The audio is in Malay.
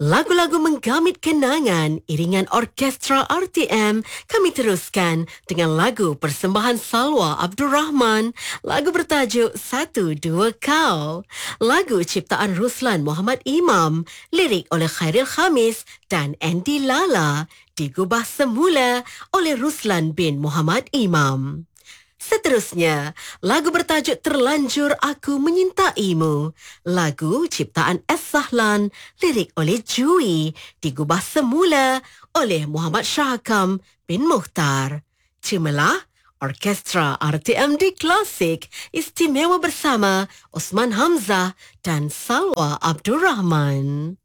Lagu-lagu menggamit kenangan, iringan orkestra RTM, kami teruskan dengan lagu persembahan Salwa Abdul Rahman, lagu bertajuk Satu Dua Kau. Lagu ciptaan Ruslan Muhammad Imam, lirik oleh Khairil Khamis dan Andy Lala, digubah semula oleh Ruslan bin Muhammad Imam. Seterusnya, lagu bertajuk Terlanjur Aku Menyintaimu. Lagu ciptaan S. Sahlan, lirik oleh Jui, digubah semula oleh Muhammad Syahakam bin Mukhtar. Cemalah Orkestra RTMD Klasik istimewa bersama Osman Hamzah dan Salwa Abdul Rahman.